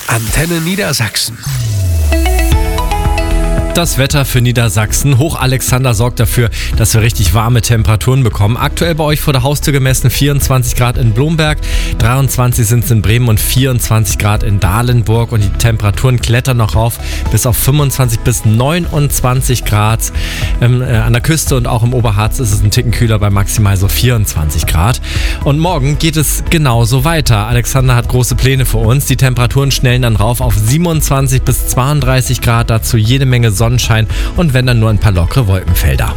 Antenne Niedersachsen. Das Wetter für Niedersachsen. Hoch Alexander sorgt dafür, dass wir richtig warme Temperaturen bekommen. Aktuell bei euch vor der Haustür gemessen 24 Grad in Blomberg, 23 sind es in Bremen und 24 Grad in Dahlenburg. Und die Temperaturen klettern noch rauf bis auf 25 bis 29 Grad. An der Küste und auch im Oberharz ist es ein Ticken kühler bei maximal so 24 Grad. Und morgen geht es genauso weiter. Alexander hat große Pläne für uns. Die Temperaturen schnellen dann rauf auf 27 bis 32 Grad. Dazu jede Menge Sonnenschein und wenn dann nur ein paar lockere Wolkenfelder.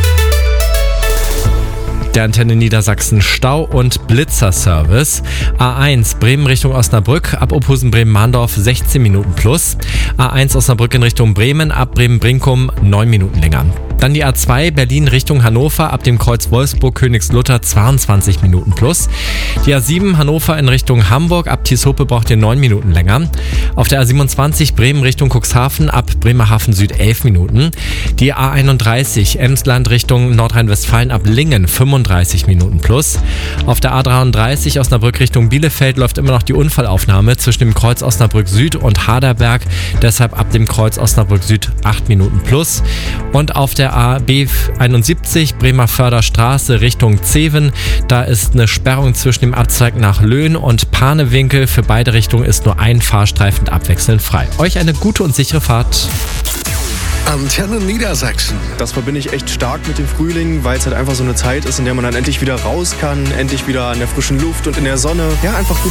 Der Antenne Niedersachsen Stau- und Blitzerservice. A1 Bremen Richtung Osnabrück, ab Ophusen Bremen-Mahndorf 16 Minuten plus. A1 Osnabrück in Richtung Bremen, ab Bremen-Brinkum 9 Minuten länger. Dann die A2 Berlin Richtung Hannover, ab dem Kreuz Wolfsburg-Königslutter 22 Minuten plus. Die A7 Hannover in Richtung Hamburg, ab Tieshope braucht ihr 9 Minuten länger. Auf der A27 Bremen Richtung Cuxhaven, ab Bremerhaven Süd 11 Minuten. Die A31 Emsland Richtung Nordrhein-Westfalen, ab Lingen 35 Minuten plus. Auf der A33 Osnabrück Richtung Bielefeld läuft immer noch die Unfallaufnahme zwischen dem Kreuz Osnabrück Süd und Haderberg, deshalb ab dem Kreuz Osnabrück Süd 8 Minuten plus. Und auf der AB71 Bremerförder Straße Richtung Zeven, da ist eine Sperrung zwischen dem Abzweig nach Löhn und Panewinkel. Für beide Richtungen ist nur ein Fahrstreifen abwechselnd frei. Euch eine gute und sichere Fahrt. Antenne Niedersachsen. Das verbinde ich echt stark mit dem Frühling, weil es halt einfach so eine Zeit ist, in der man dann endlich wieder raus kann, endlich wieder in der frischen Luft und in der Sonne. Ja, einfach gut